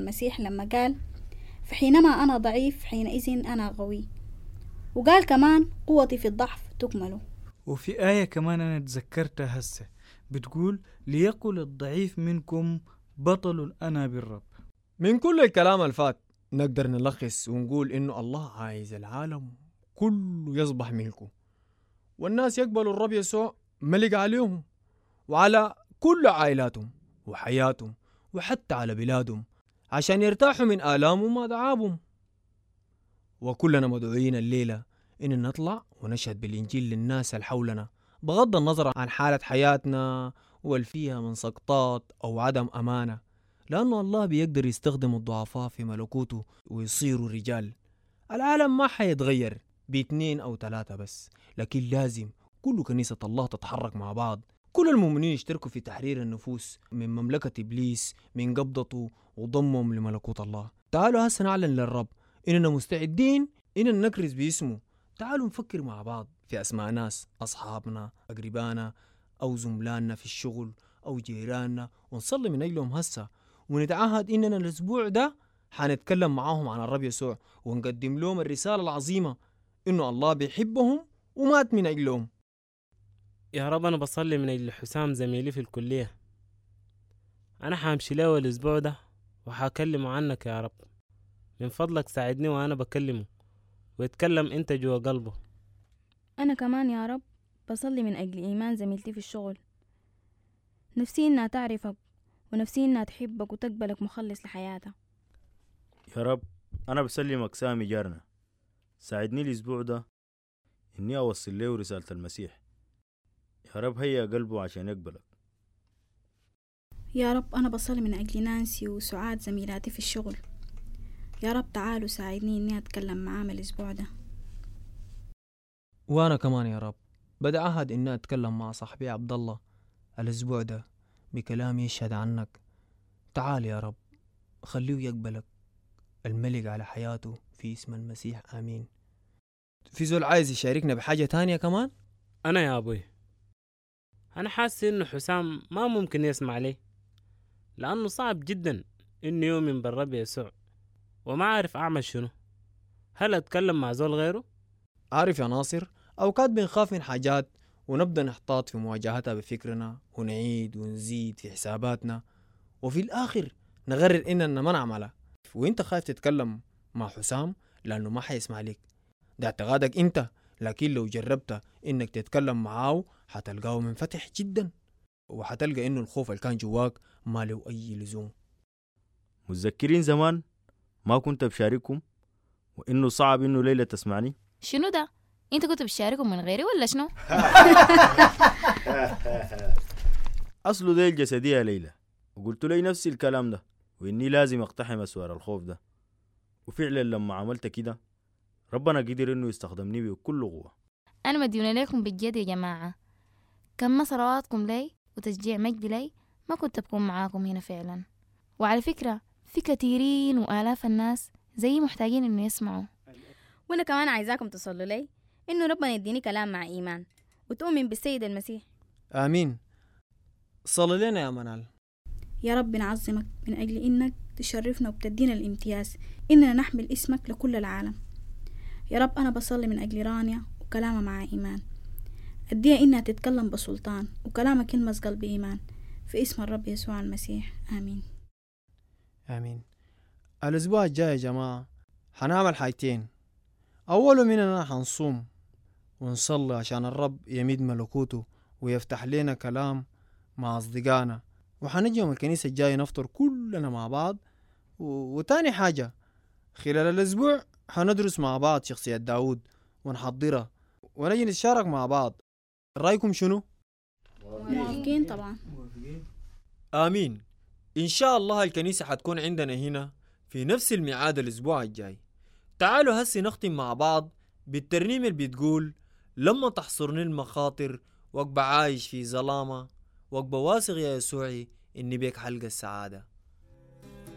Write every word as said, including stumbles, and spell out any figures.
المسيح لما قال فحينما أنا ضعيف حينئذ أنا قوي، وقال كمان قوتي في الضعف تكمل. وفي آية كمان أنا تذكرتها هسه بتقول ليقل الضعيف منكم بطل أنا بالرب. من كل الكلام الفات نقدر نلخص ونقول إنه الله عايز العالم كله يصبح ملكه، والناس يقبلوا الرب يسوع ملك عليهم وعلى كل عائلاتهم وحياتهم وحتى على بلادهم عشان يرتاحوا من آلامهم وأتعابهم. وكلنا مدعوين الليلة إن نطلع ونشهد بالإنجيل للناس اللي حولنا بغض النظر عن حالة حياتنا والفيها من سقطات أو عدم أمانة، لأنه الله بيقدر يستخدم الضعفاء في ملكوته ويصيروا رجال. العالم ما حيتغير باثنين أو ثلاثة بس، لكن لازم كل كنيسة الله تتحرك مع بعض، كل المؤمنين يشتركوا في تحرير النفوس من مملكة إبليس من قبضته وضمهم لملكوت الله. تعالوا هسه نعلن للرب إننا مستعدين إننا نكرز باسمه. تعالوا نفكر مع بعض في أسماء ناس أصحابنا أقربانا أو زملائنا في الشغل أو جيراننا ونصلي من أجلهم هسه، ونتعهد إننا الأسبوع ده حنتكلم معاهم عن الرب يسوع ونقدم لهم الرسالة العظيمة إنه الله بيحبهم ومات من أجلهم. يا رب أنا بصلي من أجل حسام زميلي في الكلية، أنا حامشي له الأسبوع ده وحاكلمه عنك يا رب، من فضلك ساعدني وأنا بكلمه ويتكلم أنت جوا قلبه. أنا كمان يا رب بصلي من أجل إيمان زميلتي في الشغل، نفسي إنها تعرفك ونفسي إنها تحبك وتقبلك مخلص لحياتها. يا رب أنا بسلمك سامي جارنا، ساعدني الأسبوع ده إني أوصل له رسالة المسيح. يا رب هيا قلبه عشان يقبلك. يا رب أنا بصلي من أجل نانسي وسعاد زميلاتي في الشغل، يا رب تعالوا ساعدني إني أتكلم معاهم الأسبوع ده. وأنا كمان يا رب بدعهد إني أتكلم مع صاحبي عبد الله الأسبوع ده بكلام يشهد عنك. تعال يا رب خليه يقبلك الملك على حياته في اسم المسيح آمين. في زول عايز يشاركنا بحاجة تانية كمان؟ أنا يا أبوي أنا حاسس إنه حسام ما ممكن يسمع لي، لأنه صعب جدا إنه يؤمن بالرب يسوع وما عارف أعمل شنو. هل أتكلم مع زول غيره؟ عارف يا ناصر، أوقات بنخاف من حاجات ونبدأ نحتاط في مواجهتها بفكرنا ونعيد ونزيد في حساباتنا وفي الآخر نغرر إننا ما نعملها. وإنت خايف تتكلم مع حسام لأنه ما حيسمع لك، ده اعتقادك إنت، لكن لو جربت إنك تتكلم معاه حتلقاه منفتح جدا وحتلقى إنه الخوف اللي كان جواك ما له أي لزوم. متذكرين زمان ما كنت بشارككم وإنه صعب إنه ليلة تسمعني؟ شنو ده؟ انت كنت بتشاركهم من غيري ولا شنو؟ أصله دي الجسدية ليلى، وقلت لي نفس الكلام ده وإني لازم أقتحم أسوار الخوف ده، وفعلا لما عملت كده ربنا قدر إنه يستخدمني بكل قوة. أنا مديونة لكم بجد يا جماعة، كم صلواتكم لي وتشجيع مجدي لي ما كنت بكون معاكم هنا فعلا. وعلى فكرة في كثيرين وآلاف الناس زي محتاجين إنه يسمعوا. وأنا كمان عايزاكم تصلوا لي إنه ربنا يديني كلام مع إيمان وتؤمن بالسيد المسيح. آمين. صلي لنا يا منال. يا رب نعظمك من أجل إنك تشرفنا وبتدينا الامتياز إننا نحمل اسمك لكل العالم. يا رب أنا بصلي من أجل رانيا وكلامها مع إيمان، أديها إنها تتكلم بسلطان وكلامك يلمس قلب إيمان في اسم الرب يسوع المسيح آمين. آمين. الأسبوع الجاي يا جماعة حنعمل حاجتين. أول مننا حنصوم ونصلي عشان الرب يمد ملكوته ويفتح لنا كلام مع أصدقائنا، وحنجي يوم الكنيسة الجاي نفطر كلنا مع بعض. و... وتاني حاجة خلال الأسبوع حندرس مع بعض شخصية داود ونحضرها ونجي نتشارك مع بعض. رأيكم شنو؟ موافقين طبعا. آمين. إن شاء الله الكنيسة حتكون عندنا هنا في نفس الميعاد الأسبوع الجاي. تعالوا هسي نختم مع بعض بالترنيمة اللي بتقول لما تحصرني المخاطر وأبقى عايش في ظلامة وأبقى واثق يا يسوعي إني بيك حلقة السعادة.